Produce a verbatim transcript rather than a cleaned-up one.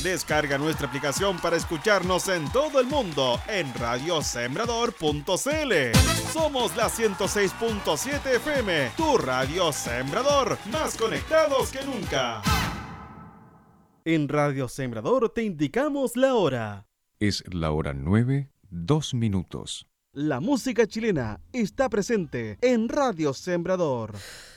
Descarga nuestra aplicación para escucharnos en todo el mundo en radio sembrador punto c l. Somos la ciento seis punto siete F M, tu radio Sembrador, más conectados que nunca. En Radio Sembrador te indicamos la hora. Es la hora nueve, dos minutos. La música chilena está presente en Radio Sembrador.